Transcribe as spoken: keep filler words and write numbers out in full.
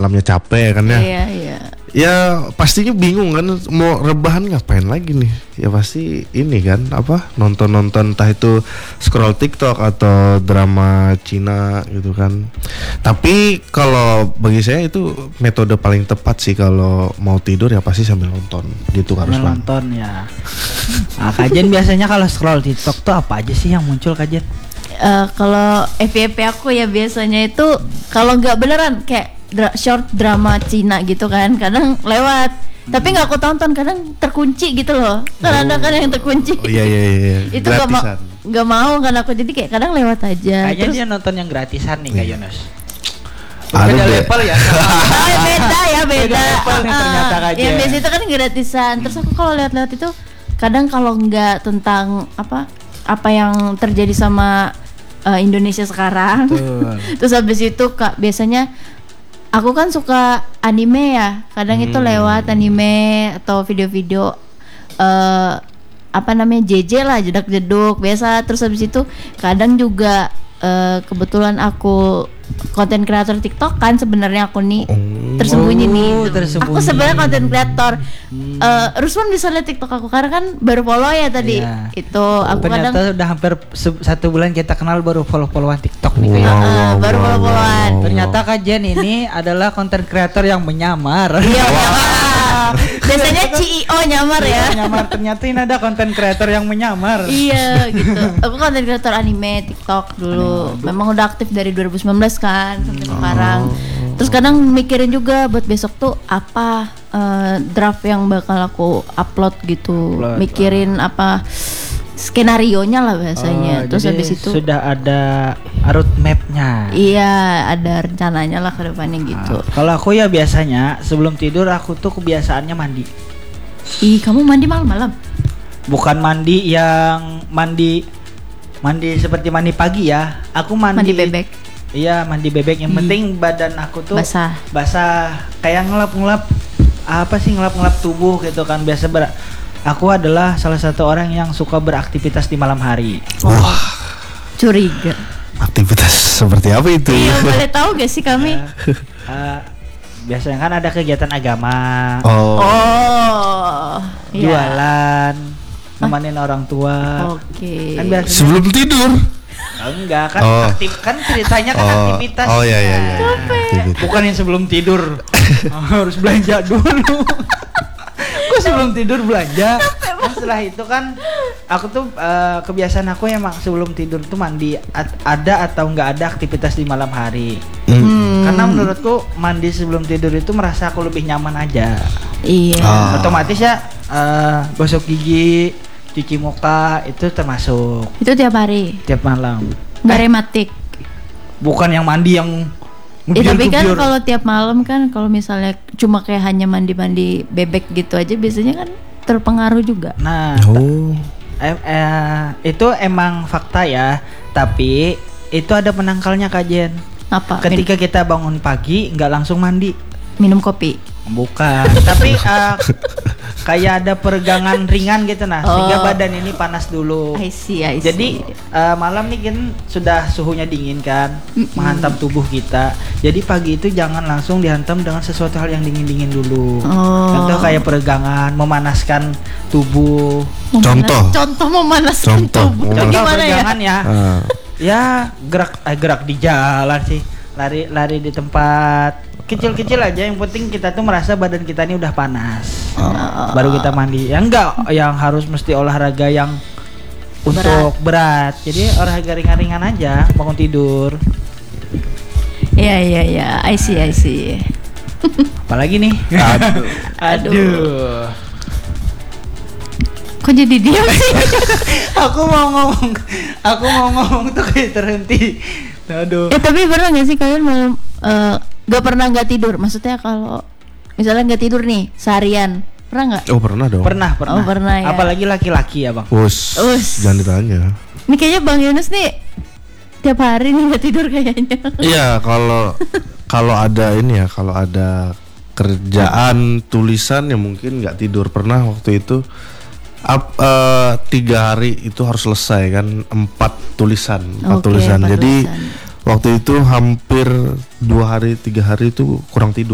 malamnya capek kan ya. Iya iya. Ya pastinya bingung kan mau rebahan ngapain lagi nih. Ya pasti ini kan apa nonton-nonton entah itu scroll TikTok atau drama Cina gitu kan. Tapi kalau bagi saya itu metode paling tepat sih kalau mau tidur ya pasti sambil nonton gitu harus nonton ya. Nah, Kajen biasanya kalau scroll TikTok tuh apa aja sih yang muncul Kajen? Uh, kalau F Y P aku ya biasanya itu kalau nggak beneran kayak dra- short drama Cina gitu kan, kadang lewat. Tapi nggak aku tonton, kadang terkunci gitu loh. Kan ada kan yang terkunci. Oh iya iya iya. Itu nggak mau nggak mau kan aku, jadi kayak kadang lewat aja. Kayaknya dia nonton yang gratisan nih kayak Yunus. Ada beda deh. level ya. Oh, ya beda ya beda. Beda level nih ternyata aja. Yang biasa itu kan gratisan. Terus aku kalau lihat-lihat itu kadang kalau nggak tentang apa apa yang terjadi sama uh, Indonesia sekarang. Terus habis itu Kak biasanya aku kan suka anime ya. Kadang hmm. itu lewat anime atau video-video uh, apa namanya J J lah, jedak-jeduk biasa. Terus habis itu kadang juga uh, kebetulan aku konten kreator TikTok kan sebenarnya aku nih oh. tersembunyi nih. Tersembunyi. Aku sebenarnya konten kreator. Hmm. Uh, Rusman bisa lihat TikTok aku karena kan baru follow ya tadi. Iya. Itu aku ternyata kadang udah hampir se- satu bulan kita kenal baru follow-followan TikTok nih wow, kayak. Uh, baru follow-followan. Ternyata Kak Jen ini adalah konten kreator yang menyamar. Iya. Biasanya C E O nyamar ya. Nyamar, ternyata ini ada konten kreator yang menyamar. Iya gitu. Aku konten kreator anime TikTok dulu. Aduh. Memang udah aktif dari dua ribu sembilan belas kan sampai oh. sekarang. Terus kadang mikirin juga buat besok tuh apa uh, draft yang bakal aku upload gitu. Upload, mikirin uh. apa skenarionya lah biasanya. Oh, terus habis itu sudah ada roadmap-nya. Iya, ada rencananya lah ke depannya gitu. Nah, kalau aku ya biasanya sebelum tidur aku tuh kebiasaannya mandi. Ih, kamu mandi malam-malam? Bukan mandi yang mandi mandi seperti mandi pagi ya. Aku mandi mandi bebek. Iya, mandi bebek. Yang hmm. penting badan aku tuh basah. Basah kayak ngelap-ngelap apa sih ngelap-ngelap tubuh gitu kan biasa ber- Aku adalah salah satu orang yang suka beraktivitas di malam hari. Wah, oh, curiga. Aktivitas seperti apa itu? Iya, boleh tahu gak sih kami? Uh, uh, biasanya kan ada kegiatan agama. Oh. Oh. Jualan, yeah. Nemenin orang tua. Oke. Okay. Kan biasanya sebelum tidur. Oh, enggak kan oh. aktif kan ceritanya kan oh. aktivitas. Oh iya iya iya. Bukan yang sebelum tidur. Harus belanja dulu. Kok sebelum tidur belanja? Nah, setelah itu kan aku tuh uh, kebiasaan aku emang sebelum tidur tuh mandi at- ada atau enggak ada aktivitas di malam hari. Hmm. Karena menurutku mandi sebelum tidur itu merasa aku lebih nyaman aja. Iya. Ah. Otomatis ya uh, gosok gigi, cuci muka itu termasuk. Itu tiap hari. Tiap malam. Nggak eh, rematik. Bukan yang mandi yang Eh, tapi kan kalau tiap malam kan kalau misalnya cuma kayak hanya mandi-mandi bebek gitu aja biasanya kan terpengaruh juga. Nah, oh. eh, eh, itu emang fakta ya, tapi itu ada penangkalnya Kak Jen. Apa? Ketika Min- kita bangun pagi nggak langsung mandi, minum kopi. Bukan, tapi uh, kayak ada peregangan ringan gitu nah, oh. sehingga badan ini panas dulu. I see, I see. Jadi uh, malam nih kan sudah suhunya dingin kan, mm-hmm. menghantam tubuh kita. Jadi pagi itu jangan langsung dihantam dengan sesuatu hal yang dingin-dingin dulu. Oh. Contoh kayak peregangan, memanaskan tubuh. Memanas, contoh. Contoh memanaskan contoh. tubuh. Contoh gimana peregangan ya? ya. Uh. Ya gerak, eh, gerak di jalan sih, lari-lari di tempat. Kecil-kecil aja, yang penting kita tuh merasa badan kita ini udah panas. Oh. Baru kita mandi. Ya enggak yang harus mesti olahraga yang untuk berat. berat. Jadi olahraga ringan-ringan aja bangun tidur. Iya iya iya, I see I see. Apalagi nih? Aduh. Aduh. Kok jadi diam sih? Aku mau ngomong, aku mau ngomong tuh kayak terhenti. Aduh. Eh tapi pernah nggak sih kalian malam uh, gak pernah nggak tidur? Maksudnya kalau misalnya nggak tidur nih seharian, pernah nggak? Oh pernah dong. Pernah pernah. Oh pernah ya. Apalagi laki-laki ya bang. Us. Us. Jangan ditanya. Ini kayaknya Bang Yunus nih tiap hari nih nggak tidur kayaknya. Iya kalau kalau ada ini ya kalau ada kerjaan tulisan ya mungkin nggak tidur. Pernah waktu itu. Up, uh, tiga hari itu harus selesai kan empat tulisan empat okay, tulisan jadi tulisan. Waktu itu hampir dua hari tiga hari itu kurang tidur.